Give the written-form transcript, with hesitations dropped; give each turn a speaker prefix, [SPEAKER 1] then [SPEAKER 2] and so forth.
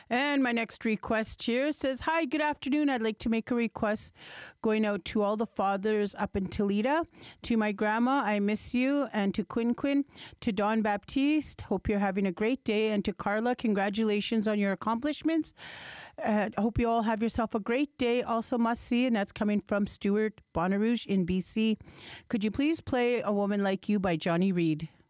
[SPEAKER 1] And my next request here says, "Hi, good afternoon. I'd like to make a request going out to all the fathers up in Toledo, to my grandma, I miss you, and to Quinn Quinn, to Don Baptiste, hope you're having a great day, and to Carla, congratulations on your accomplishments. I hope you all have yourself a great day. Also must see," and that's coming from Stuart Bonnarooge in BC. "Could you please play A Woman Like You by Johnny Reid?"